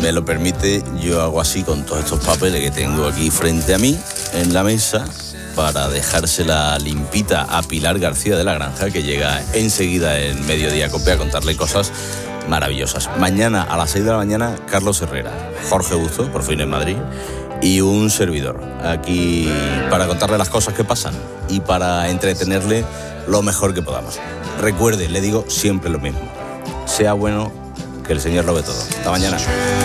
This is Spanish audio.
me lo permite, yo hago así con todos estos papeles que tengo aquí frente a mí en la mesa para dejársela limpita a Pilar García de la Granja, que llega enseguida en Mediodía Cope a contarle cosas maravillosas. Mañana a las 6 de la mañana, Carlos Herrera, Jorge Busto, por fin en Madrid, y un servidor aquí para contarle las cosas que pasan y para entretenerle lo mejor que podamos. Recuerde, le digo siempre lo mismo: sea bueno, que el Señor lo ve todo. Hasta mañana.